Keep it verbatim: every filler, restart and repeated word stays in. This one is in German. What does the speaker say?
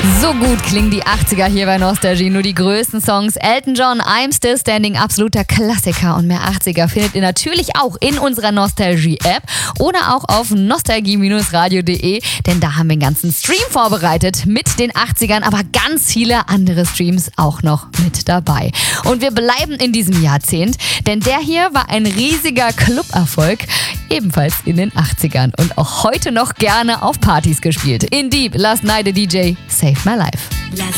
So gut klingen die achtziger hier bei Nostalgie. Nur die größten Songs. Elton John, I'm Still Standing, absoluter Klassiker. Und mehr achtziger findet ihr natürlich auch in unserer Nostalgie-App oder auch auf nostalgie Bindestrich radio punkt de. Denn da haben wir einen ganzen Stream vorbereitet mit den achtzigern, aber ganz viele andere Streams auch noch mit dabei. Und wir bleiben in diesem Jahrzehnt, denn der hier war ein riesiger Club-Erfolg, ebenfalls in den achtzigern und auch heute noch gerne auf Partys gespielt. In Deep, Last Night a D J, Saved My Life. Last